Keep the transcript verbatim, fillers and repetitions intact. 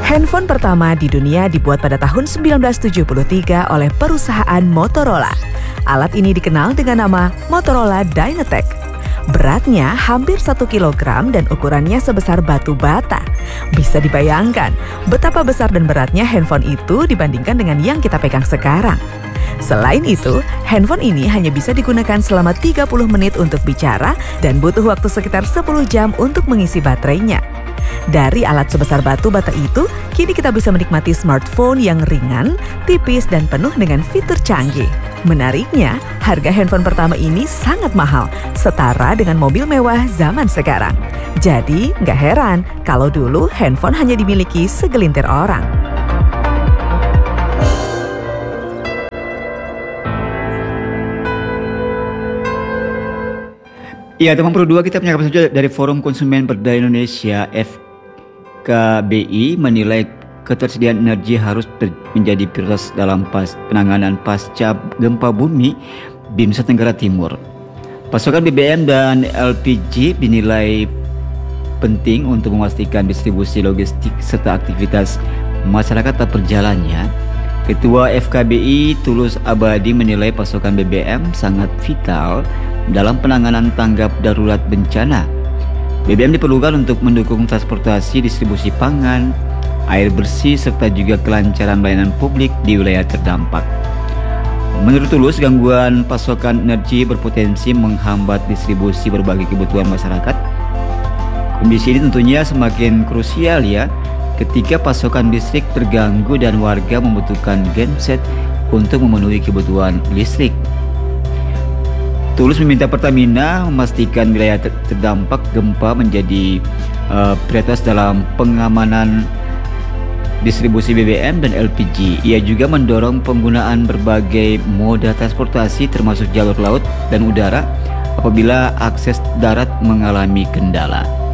Handphone pertama di dunia dibuat pada tahun seribu sembilan ratus tujuh puluh tiga oleh perusahaan Motorola. Alat ini dikenal dengan nama Motorola Dynatec. Beratnya hampir satu kilogram dan ukurannya sebesar batu bata. Bisa dibayangkan betapa besar dan beratnya handphone itu dibandingkan dengan yang kita pegang sekarang. Selain itu, handphone ini hanya bisa digunakan selama tiga puluh menit untuk bicara dan butuh waktu sekitar sepuluh jam untuk mengisi baterainya. Dari alat sebesar batu bata itu, kini kita bisa menikmati smartphone yang ringan, tipis, dan penuh dengan fitur canggih. Menariknya, harga handphone pertama ini sangat mahal, setara dengan mobil mewah zaman sekarang. Jadi, nggak heran kalau dulu handphone hanya dimiliki segelintir orang. Ya, teman Pro dua, kita punya kabar saja dari Forum Konsumen Berdaya Indonesia F K B I menilai ketersediaan energi harus menjadi prioritas dalam pas penanganan pasca gempa bumi di Nusa Tenggara Timur. Pasokan B B M dan L P G dinilai penting untuk memastikan distribusi logistik serta aktivitas masyarakat tetap berjalannya. Ketua F K B I Tulus Abadi menilai pasokan B B M sangat vital dalam penanganan tanggap darurat bencana. B B M diperlukan untuk mendukung transportasi, distribusi pangan, air bersih, serta juga kelancaran layanan publik di wilayah terdampak. Menurut Tulus, gangguan pasokan energi berpotensi menghambat distribusi berbagai kebutuhan masyarakat. Kondisi ini tentunya semakin krusial ya, ketika pasokan listrik terganggu dan warga membutuhkan genset untuk memenuhi kebutuhan listrik. Tulus meminta Pertamina memastikan wilayah ter terdampak gempa menjadi uh, prioritas dalam pengamanan distribusi B B M dan L P G. Ia juga mendorong penggunaan berbagai moda transportasi termasuk jalur laut dan udara apabila akses darat mengalami kendala.